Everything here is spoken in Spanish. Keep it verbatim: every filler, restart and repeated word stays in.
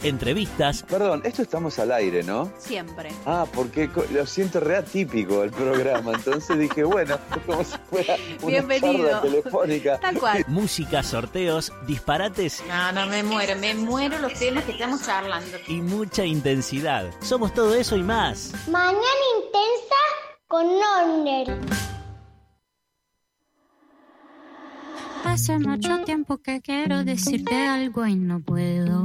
entrevistas. Perdón, esto estamos al aire, ¿no? Siempre. Ah, porque co- lo siento re atípico el programa, entonces dije, bueno, como si fuera una Bienvenido. charla telefónica. Tal cual. Música, sorteos, disparates No, no, me muero, me muero los temas que estamos charlando. y mucha intensidad. Somos todo eso y más. Mañana intensa con Norner. Hace mucho tiempo que quiero decirte algo y no puedo.